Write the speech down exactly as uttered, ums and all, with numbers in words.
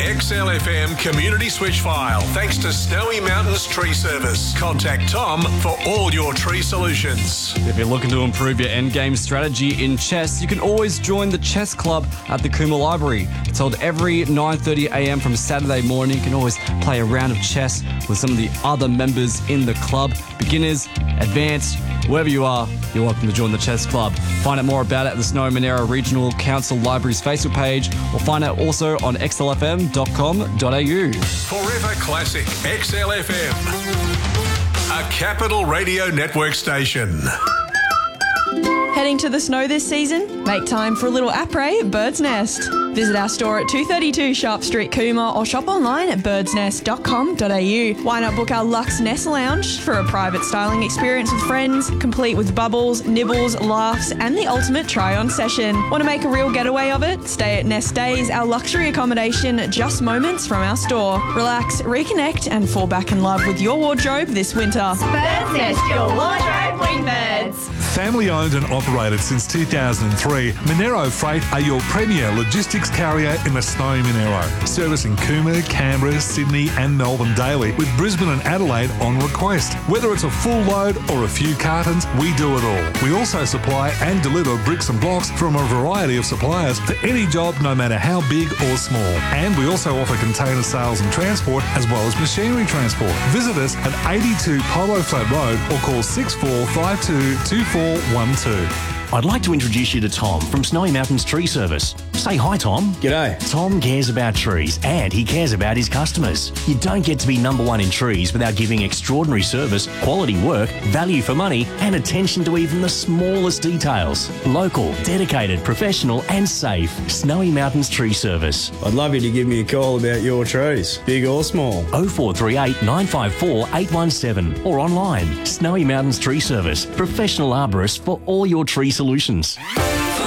X L F M community switch file thanks to Snowy Mountains Tree Service. Contact Tom for all your tree solutions. If you're looking to improve your endgame strategy in chess, you can always join the chess club at the Cooma Library. It's held every nine thirty a m from Saturday morning. You can always play a round of chess with some of the other members in the club. Beginners, advanced, wherever you are, you're welcome to join the chess club. Find out more about it at the Snowy Monaro Regional Council Library's Facebook page, or find out also on x l f m dot com dot a u. Forever Classic X L F M, a Capital Radio Network station. Heading to the snow this season? Make time for a little après at Bird's Nest. Visit our store at two thirty-two Sharp Street, Cooma, or shop online at birds nest dot com dot a u. Why not book our Luxe Nest Lounge for a private styling experience with friends, complete with bubbles, nibbles, laughs, and the ultimate try-on session. Want to make a real getaway of it? Stay at Nest Days, our luxury accommodation just moments from our store. Relax, reconnect, and fall back in love with your wardrobe this winter. Bird's Nest, your wardrobe wingbirds. Family owned and operated since two thousand three, Monaro Freight are your premier logistics carrier in the snowy Monaro, servicing Cooma, Canberra, Sydney and Melbourne daily, with Brisbane and Adelaide on request. Whether it's a full load or a few cartons, we do it all. We also supply and deliver bricks and blocks from a variety of suppliers for any job, no matter how big or small. And we also offer container sales and transport, as well as machinery transport. Visit us at eighty-two Polo Flat Road or call six four five two, two four one two. I'd like to introduce you to Tom from Snowy Mountains Tree Service. Say hi, Tom. G'day. Tom cares about trees and he cares about his customers. You don't get to be number one in trees without giving extraordinary service, quality work, value for money, and attention to even the smallest details. Local, dedicated, professional, and safe. Snowy Mountains Tree Service. I'd love you to give me a call about your trees, big or small. oh four three eight, nine five four, eight one seven or online. Snowy Mountains Tree Service. Professional arborists for all your tree solutions.